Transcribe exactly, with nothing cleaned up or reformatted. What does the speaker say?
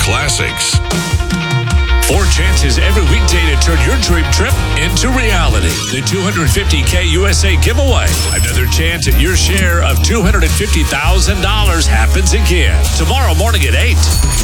classics. Four chances every weekday to turn your dream trip into reality. The two hundred fifty K U S A giveaway. Another chance at your share of two hundred fifty thousand dollars happens again tomorrow morning at eight.